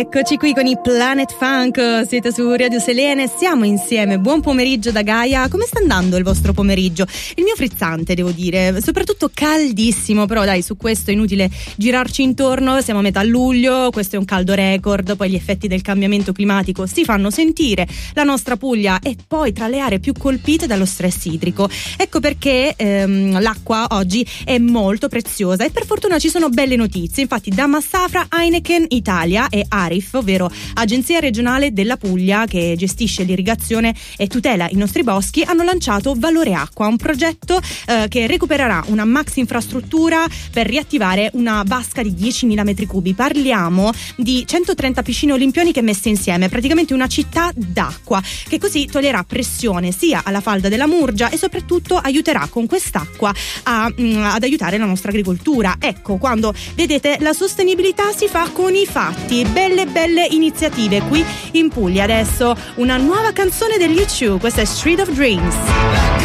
Eccoci qui con i Planet Funk, siete su Radio Selene, siamo insieme, buon pomeriggio da Gaia. Come sta andando il vostro pomeriggio? Il mio frizzante, devo dire, soprattutto caldissimo, però dai, su questo è inutile girarci intorno, siamo a metà luglio, questo è un caldo record, poi gli effetti del cambiamento climatico si fanno sentire, la nostra Puglia è poi tra le aree più colpite dallo stress idrico. Ecco perché l'acqua oggi è molto preziosa e per fortuna ci sono belle notizie. Infatti da Massafra, Heineken Italia e ARIF, ovvero Agenzia Regionale della Puglia, che gestisce l'irrigazione e tutela i nostri boschi, hanno lanciato Valore Acqua, un progetto che recupererà una max infrastruttura per riattivare una vasca di 10.000 metri cubi. Parliamo di 130 piscine olimpioniche messe insieme, praticamente una città d'acqua, che così toglierà pressione sia alla falda della Murgia e soprattutto aiuterà con quest'acqua ad aiutare la nostra agricoltura. Ecco, quando vedete la sostenibilità si fa con i fatti. Belle iniziative qui in Puglia. Adesso una nuova canzone degli U2, questa è Street of Dreams.